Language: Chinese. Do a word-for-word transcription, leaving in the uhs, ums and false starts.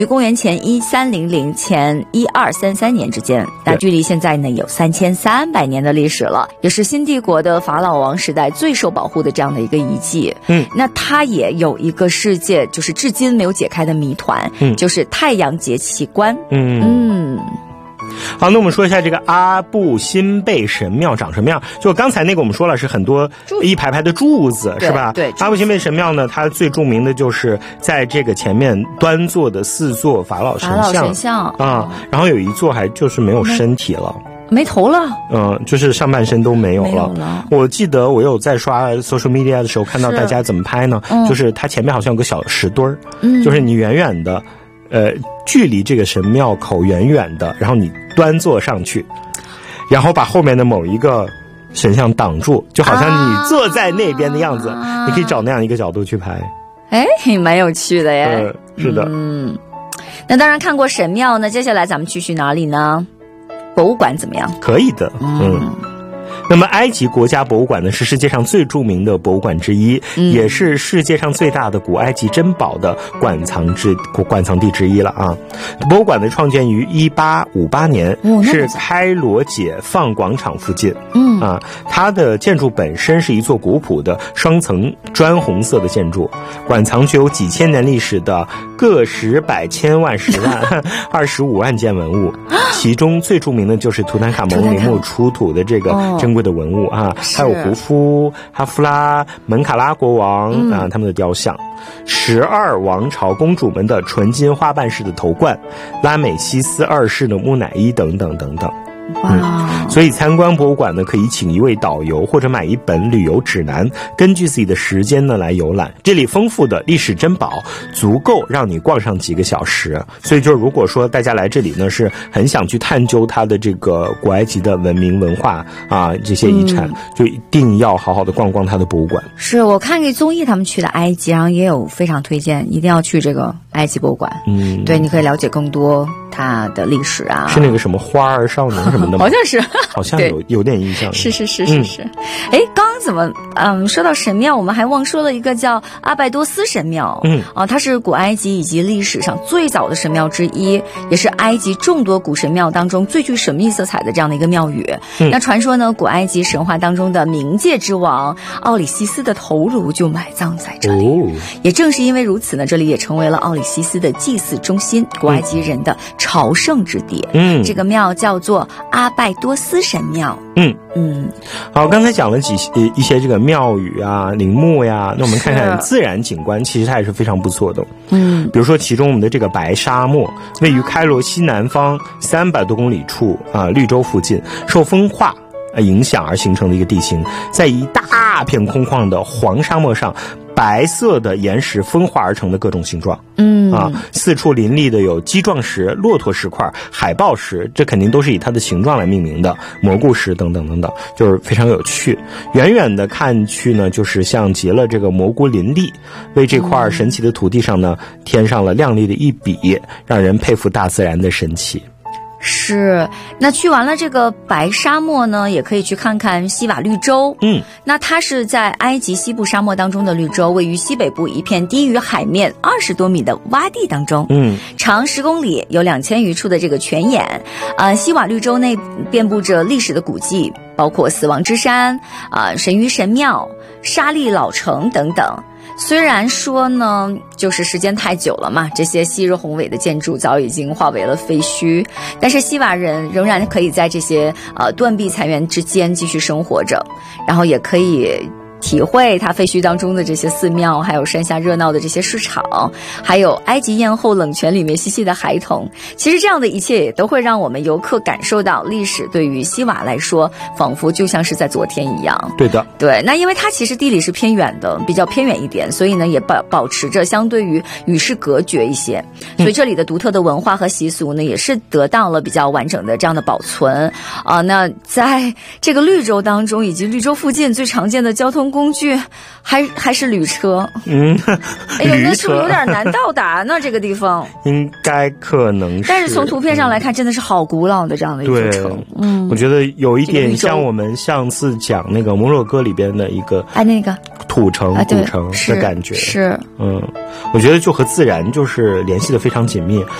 于公元前一三零零前一二三三年之间，那距离现在呢有三千三百年的历史了，也是新帝国的法老王时代最受保护的这样的一个遗迹。嗯，那它也有一个世界就是至今没有解开的谜团，嗯，就是太阳节奇观。嗯嗯。 好，那我们说一下这个阿布辛贝神庙长什么样。就刚才那个我们说了是很多一排排的柱子，是吧？ 对。 阿布辛贝神庙呢，它最著名的就是在这个前面端坐的四座法老神像， 法老神像啊、嗯，然后有一座还就是没有身体了。 没头了， 嗯，就是上半身都没有了。 没有了。 我记得我有在刷 social media 的时候看到大家怎么拍呢？是、嗯、就是它前面好像有个小石墩儿、嗯，就是你远远的。呃，距离这个神庙口远远的，然后你端坐上去，然后把后面的某一个神像挡住，就好像你坐在那边的样子，啊、你可以找那样一个角度去拍。 哎，蛮有趣的耶。 呃，是的。 嗯，那当然看过神庙呢，接下来咱们去去哪里呢？博物馆怎么样？ 可以的。嗯。嗯，那么埃及国家博物馆呢，是世界上最著名的博物馆之一、嗯、也是世界上最大的古埃及珍宝的馆藏之馆藏地之一了啊。博物馆呢创建于一八五八年、哦、是开罗解放广场附近。嗯啊，它的建筑本身是一座古朴的双层砖红色的建筑，馆藏具有几千年历史的个十百千万十万二十五万件文物，其中最著名的就是图坦卡蒙陵墓出土的这个珍贵的文物啊，还有胡夫、哈夫拉、门卡拉国王、嗯、啊他们的雕像，十二王朝公主们的纯金花瓣式的头冠，拉美西斯二世的木乃伊等等等等。嗯，所以参观博物馆呢，可以请一位导游或者买一本旅游指南，根据自己的时间呢来游览。这里丰富的历史珍宝足够让你逛上几个小时。所以就如果说大家来这里呢是很想去探究它的这个古埃及的文明文化啊这些遗产、嗯、就一定要好好的逛逛它的博物馆。 是我看个综艺他们去的埃及，然后也有非常推荐一定要去这个埃及博物馆。嗯，对，你可以了解更多它的历史啊。 是那个什么花儿少年什么的吗？ 好像是， 好像有有点印象。 是是是是是。哎、嗯，刚刚怎么嗯说到神庙，我们还忘说了一个叫阿拜多斯神庙。嗯啊，它是古埃及以及历史上最早的神庙之一，也是埃及众多古神庙当中最具神秘色彩的这样的一个庙宇。嗯、那传说呢，古埃及神话当中的冥界之王奥里西斯的头颅就埋葬在这里。哦，也正是因为如此呢，这里也成为了奥里西斯的祭祀中心，古埃及人的朝圣之地。嗯，这个庙叫做阿拜多斯神庙。 嗯嗯，好，刚才讲了几一些这个庙宇啊、陵墓呀，那我们看看自然景观，其实它也是非常不错的。嗯，比如说其中我们的这个白沙漠，位于开罗西南方三百多公里处啊，绿洲附近，受风化影响而形成的一个地形，在一大片空旷的黄沙漠上，白色的岩石分化而成的各种形状。嗯啊，四处林立的有鸡状石、骆驼石块、海豹石，这肯定都是以它的形状来命名的，蘑菇石等等等等，就是非常有趣。远远的看去呢，就是像极了这个蘑菇林立，为这块神奇的土地上呢添上了亮丽的一笔，让人佩服大自然的神奇。 是，那去完了这个白沙漠呢，也可以去看看西瓦绿洲。嗯，那它是在埃及西部沙漠当中的绿洲，位于西北部一片低于海面二十多米的洼地当中。嗯，长十公里，有两千余处的这个泉眼。呃，西瓦绿洲内遍布着历史的古迹，包括死亡之山、啊、呃、神鱼神庙、沙利老城等等。虽然说呢，就是时间太久了嘛，这些昔日宏伟的建筑早已经化为了废墟，但是西瓦人仍然可以在这些呃断壁残垣之间继续生活着，然后也可以体会它废墟当中的这些寺庙，还有山下热闹的这些市场，还有埃及艳后冷泉里面嬉戏的孩童。其实这样的一切也都会让我们游客感受到历史对于西瓦来说仿佛就像是在昨天一样。 对的， 对，那因为它其实地理是偏远的，比较偏远一点，所以呢也保保持着相对于与世隔绝一些，所以这里的独特的文化和习俗呢也是得到了比较完整的这样的保存啊、呃。那在这个绿洲当中以及绿洲附近最常见的交通工具还还是铝车？ 嗯， 哎呦，那是不是有点难到达呢？这个地方应该可能是， 但是从图片上来看，真的是好古老的这样的一座城。嗯， 我觉得有一点像我们上次讲那个摩洛哥里边的一个哎那个土城、 啊、 古城的感觉。 是， 嗯，我觉得就和自然就是联系的非常紧密，